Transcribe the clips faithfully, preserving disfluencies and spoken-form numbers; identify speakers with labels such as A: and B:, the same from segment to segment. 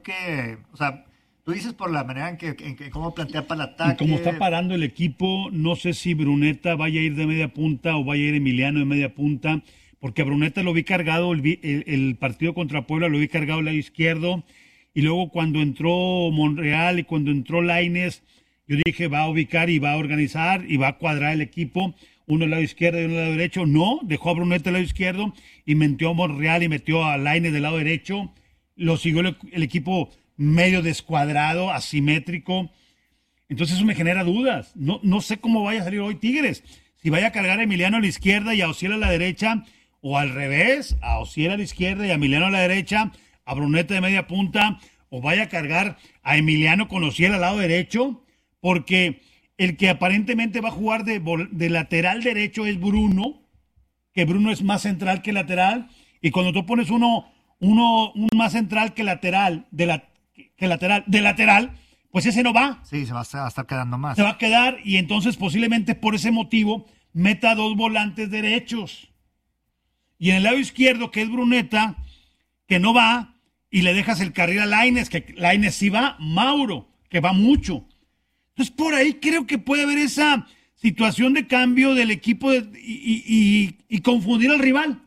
A: que, o sea, tú dices por la manera en que, en que cómo plantea para el
B: Y como está
A: ataque.
B: parando el equipo, no sé si Bruneta vaya a ir de media punta o vaya a ir Emiliano de media punta, porque a Bruneta lo vi cargado el, vi- el- el partido contra Puebla, lo vi cargado al lado izquierdo, y luego cuando entró Monreal y cuando entró Lainez, yo dije va a ubicar y va a organizar y va a cuadrar el equipo, uno al lado izquierdo y uno al lado derecho. No, dejó a Bruneta al lado izquierdo y metió a Monreal y metió a Lainez del lado derecho. Lo siguió el, el equipo medio descuadrado, asimétrico. Entonces eso me genera dudas. No, no sé cómo vaya a salir hoy Tigres. Si vaya a cargar a Emiliano a la izquierda y a Ociel a la derecha, o al revés, a Ociel a la izquierda y a Emiliano a la derecha, a Bruneta de media punta, o vaya a cargar a Emiliano con Ociel al lado derecho, porque el que aparentemente va a jugar de, de lateral derecho es Bruno, que Bruno es más central que lateral, y cuando tú pones uno, uno un más central que lateral, de la, que lateral, de lateral, pues ese no va,
A: Sí, se va a estar, a estar quedando más.
B: se va a quedar y entonces posiblemente por ese motivo meta dos volantes derechos. Y en el lado izquierdo, que es Bruneta, que no va, y le dejas el carril a Lainez, que Lainez sí va, Mauro, que va mucho. Entonces por ahí creo que puede haber esa situación de cambio del equipo de- y, y- y- y confundir al rival.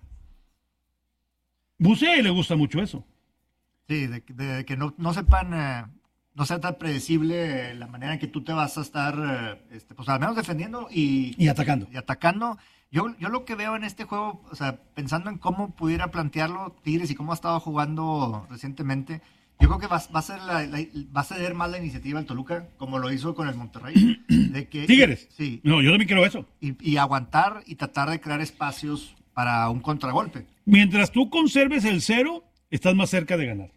B: Buse le gusta mucho eso.
A: Sí, de, de que no, no sepan, eh, no sea tan predecible eh, la manera en que tú te vas a estar, eh, este, pues al menos defendiendo y,
B: Y atacando.
A: y atacando. Yo, yo lo que veo en este juego, o sea, pensando en cómo pudiera plantearlo Tigres y cómo ha estado jugando recientemente, yo creo que va, va a ser la, la- va a ceder más la iniciativa el Toluca, como lo hizo con el Monterrey, de que
B: Tigres.
A: sí,
B: No, yo también quiero eso.
A: y, y aguantar y tratar de crear espacios para un contragolpe.
B: Mientras tú conserves el cero, estás más cerca de ganar.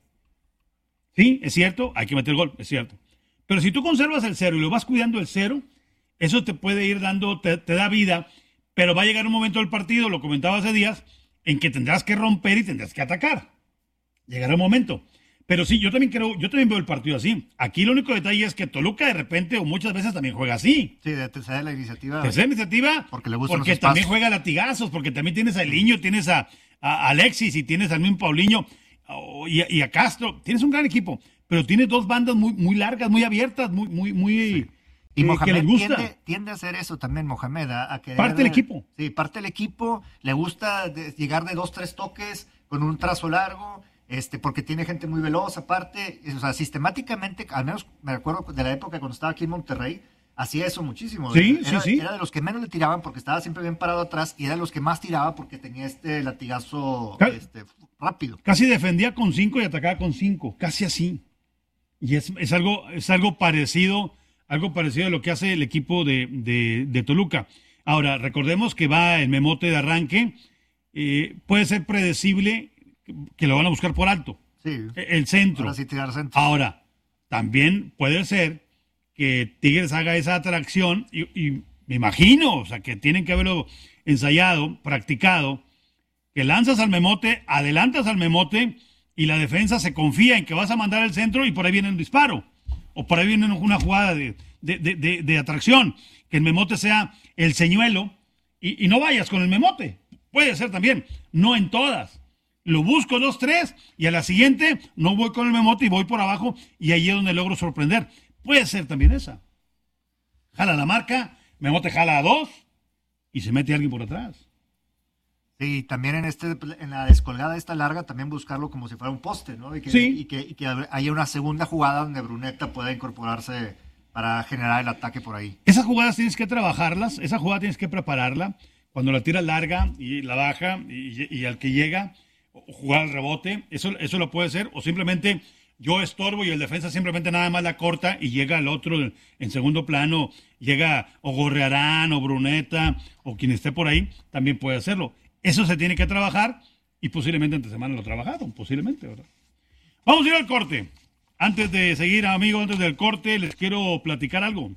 B: Sí, es cierto, hay que meter gol, es cierto. Pero si tú conservas el cero y lo vas cuidando el cero, eso te puede ir dando, te, te da vida, pero va a llegar un momento del partido, lo comentaba hace días, en que tendrás que romper y tendrás que atacar. Llegará un momento. Pero sí, yo también creo, yo también veo el partido así. Aquí el único detalle es que Toluca de repente o muchas veces también juega así.
A: Sí, de ceder la iniciativa.
B: Tercera iniciativa,
A: Porque le gustan
B: porque
A: los
B: también
A: espacios.
B: juega latigazos, porque también tienes a Liño, tienes a, a Alexis y tienes al mismo Paulinho oh, y, a- y a Castro. Tienes un gran equipo, pero tienes dos bandas muy, muy largas, muy abiertas, muy, muy, muy
A: Y
B: eh, que
A: Mohamed
B: les gusta.
A: tiende, tiende a hacer eso también, Mohamed, a, a querer...
B: Parte del equipo.
A: Sí, parte del equipo, le gusta de- llegar de dos, tres toques con un trazo largo, este, porque tiene gente muy veloz aparte, o sea, sistemáticamente, al menos me acuerdo de la época cuando estaba aquí en Monterrey, hacía eso muchísimo.
B: Sí,
A: era,
B: sí, sí.
A: Era de los que menos le tiraban porque estaba siempre bien parado atrás y era de los que más tiraba porque tenía este latigazo
B: Ca-
A: este, rápido.
B: Casi defendía con cinco y atacaba con cinco, casi así. Y es, es algo, es algo parecido, algo parecido a lo que hace el equipo de, de, de Toluca. Ahora, recordemos que va el memote de arranque, eh, puede ser predecible que lo van a buscar por alto,
A: Sí,
B: el centro.
A: ahora sí tirar centro.
B: Ahora, también puede ser que Tigres haga esa atracción y, y me imagino, o sea, que tienen que haberlo ensayado, practicado, que lanzas al memote, adelantas al memote y la defensa se confía en que vas a mandar el centro y por ahí viene un disparo. O por ahí viene una jugada de, de, de, de, de atracción. Que el memote sea el señuelo y, y no vayas con el memote. Puede ser también, no en todas. Lo busco dos, tres y a la siguiente no voy con el memote y voy por abajo y ahí es donde logro sorprender. Puede ser también esa. Jala la marca, memote jala a dos y se mete alguien por atrás.
A: Sí, también en este, en la descolgada esta larga, también buscarlo como si fuera un poste, ¿no? Y que,
B: Sí.
A: y que, y que haya una segunda jugada donde Bruneta pueda incorporarse para generar el ataque por ahí.
B: Esas jugadas tienes que trabajarlas, esa jugada tienes que prepararla. Cuando la tira larga y la baja y, y al que llega, o jugar al rebote, eso, eso lo puede hacer. O simplemente yo estorbo y el defensa simplemente nada más la corta y llega al otro en, en segundo plano, llega o Gorrearán o Bruneta o quien esté por ahí, también puede hacerlo. Eso se tiene que trabajar y posiblemente entre semana lo trabajaron, posiblemente, ¿verdad? Vamos a ir al corte. Antes de seguir, amigos, antes del corte, les quiero platicar algo.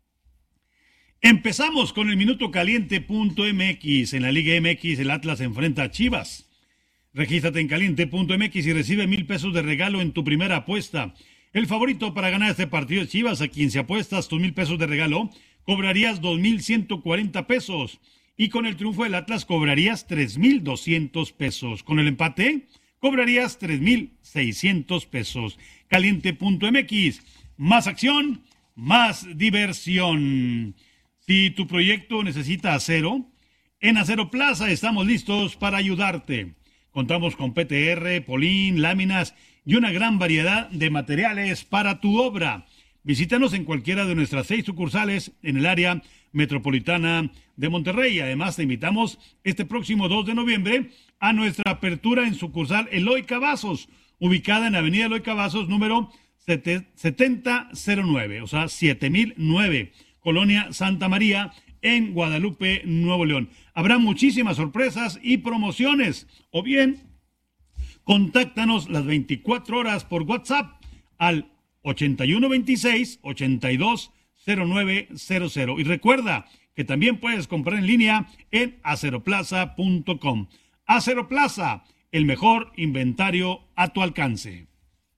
B: Empezamos con el minuto caliente punto m x. En la Liga M X, el Atlas enfrenta a Chivas. Regístrate en caliente punto m x y recibe mil pesos de regalo en tu primera apuesta. El favorito para ganar este partido es Chivas, a quien si apuestas tus mil pesos de regalo, cobrarías dos mil ciento cuarenta pesos. Y con el triunfo del Atlas cobrarías tres mil doscientos pesos. Con el empate, cobrarías tres mil seiscientos pesos. Caliente punto m x, más acción, más diversión. Si tu proyecto necesita acero, en Acero Plaza estamos listos para ayudarte. Contamos con P T R, polín, láminas y una gran variedad de materiales para tu obra. Visítanos en cualquiera de nuestras seis sucursales en el área metropolitana de Monterrey. Además, te invitamos este próximo dos de noviembre a nuestra apertura en sucursal Eloy Cavazos, ubicada en Avenida Eloy Cavazos, número setenta cero nueve, o sea, siete mil nueve, Colonia Santa María, en Guadalupe, Nuevo León. Habrá muchísimas sorpresas y promociones, o bien, contáctanos las veinticuatro horas por WhatsApp al ochenta y uno veintiséis, ochenta y dos cero nueve cero cero. Y recuerda que también puedes comprar en línea en aceroplaza punto com. Acero Plaza, el mejor inventario a tu alcance.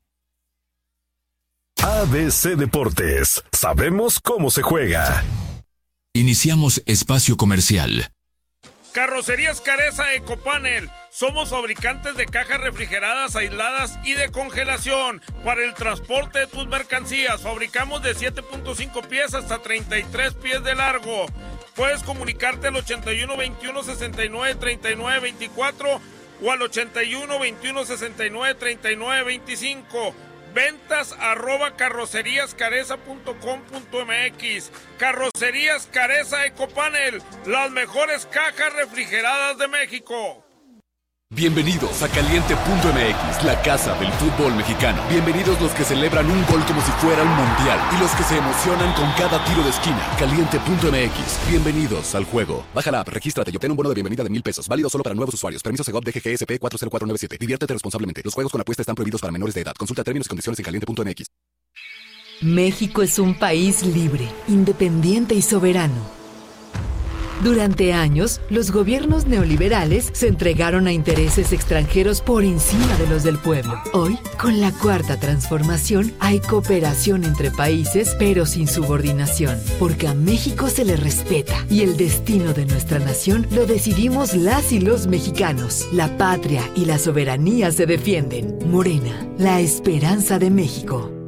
C: A B C Deportes, sabemos cómo se juega.
D: Iniciamos espacio comercial.
E: Carrocerías Careza Ecopanel. Somos fabricantes de cajas refrigeradas, aisladas y de congelación para el transporte de tus mercancías. Fabricamos de siete punto cinco pies hasta treinta y tres pies de largo. Puedes comunicarte al ochenta y uno veintiuno sesenta y nueve treinta y nueve veinticuatro o al ochenta y uno veintiuno sesenta y nueve treinta y nueve veinticinco. Ventas arroba carrocerías careza punto com punto m x. Carrocerías Careza Ecopanel, las mejores cajas refrigeradas de México.
F: Bienvenidos a Caliente punto m x, la casa del fútbol mexicano. Bienvenidos los que celebran un gol como si fuera un mundial y los que se emocionan con cada tiro de esquina. Caliente punto m x, bienvenidos al juego. Baja la app, regístrate y obtén un bono de bienvenida de mil pesos, válido solo para nuevos usuarios. Permiso Segov D G G S P cuatro cero cuatro nueve siete. Diviértete responsablemente. Los juegos con apuesta están prohibidos para menores de edad. Consulta términos y condiciones en caliente punto m x.
G: México es un país libre, independiente y soberano. Durante años, los gobiernos neoliberales se entregaron a intereses extranjeros por encima de los del pueblo. Hoy, con la Cuarta Transformación, hay cooperación entre países, pero sin subordinación, porque a México se le respeta y el destino de nuestra nación lo decidimos las y los mexicanos. La patria y la soberanía se defienden. Morena, la esperanza de México.